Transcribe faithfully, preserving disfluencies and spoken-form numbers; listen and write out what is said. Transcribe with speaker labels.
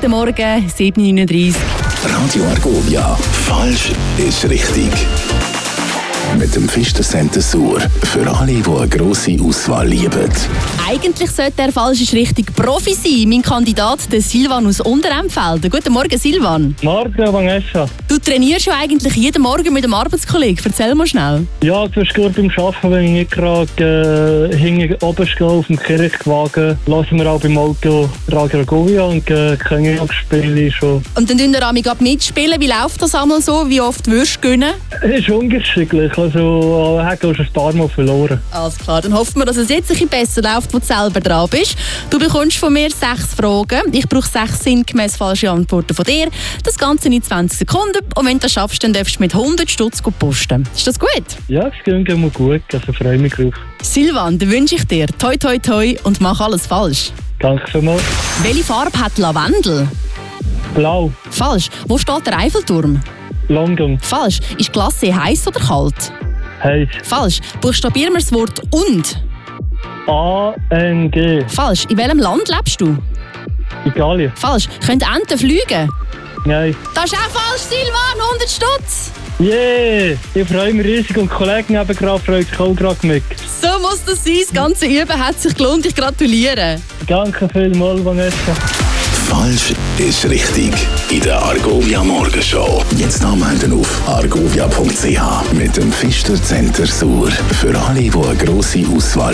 Speaker 1: Guten Morgen, sieben Uhr neununddreißig.
Speaker 2: Radio Argovia, falsch ist richtig. Mit dem Pfister Center Sur. Für alle, die eine grosse Auswahl lieben.
Speaker 1: Eigentlich sollte der falsch ist richtig Profi sein. Mein Kandidat, der Silvan aus Unterempfelden. Guten Morgen, Silvan.
Speaker 3: Morgen, Vanessa.
Speaker 1: Du trainierst ja eigentlich jeden Morgen mit einem Arbeitskollegen. Erzähl mal schnell.
Speaker 3: Ja, du hast gerade beim Arbeiten, wenn ich nicht gerade äh, hinten oben stehe auf dem Kirchwagen, lassen wir auch beim Auto Radio Argovia und äh, König spiele schon.
Speaker 1: Und dann tun wir amig ab mitspielen. Wie läuft das einmal so? Wie oft würdest du gewinnen?
Speaker 3: Es ist unterschiedlich. Also, ich habe schon ein paar Mal verloren.
Speaker 1: Alles klar, dann hoffen wir, dass es jetzt ein bisschen besser läuft, wo du selber dran bist. Du bekommst von mir sechs Fragen. Ich brauche sechs sinngemäß falsche Antworten von dir. Das Ganze in zwanzig Sekunden. Und wenn du das schaffst, dann darfst du mit hundert Stutz posten. Ist das gut?
Speaker 3: Ja, es geht immer gut. Also freue mich drauf.
Speaker 1: Silvan, dann wünsche ich dir toi toi toi und mach alles falsch.
Speaker 3: Danke vielmals.
Speaker 1: Welche Farbe hat Lavendel?
Speaker 3: Blau.
Speaker 1: Falsch. Wo steht der Eiffelturm?
Speaker 3: London.
Speaker 1: Falsch. Ist Glasse heiß oder kalt?
Speaker 3: Heiß.
Speaker 1: Falsch. Buchstabieren wir das Wort und?
Speaker 3: A N G.
Speaker 1: Falsch. In welchem Land lebst du?
Speaker 3: Italien.
Speaker 1: Falsch. Können Enten fliegen?
Speaker 3: Nein.
Speaker 1: Das ist auch falsch, Silvan. hundert Stutz.
Speaker 3: Yeah! Ich freue mich riesig und die Kollegen neben gerade freut sich auch gerade mit.
Speaker 1: So muss das sein. Das ganze Üben hat sich gelohnt. Ich gratuliere.
Speaker 3: Danke vielmals, Vanessa.
Speaker 2: Falsch ist richtig. In der Argovia Morgenshow. Jetzt anmelden auf argovia punkt c h mit dem Pfister Center Sur. Für alle, die eine grosse Auswahl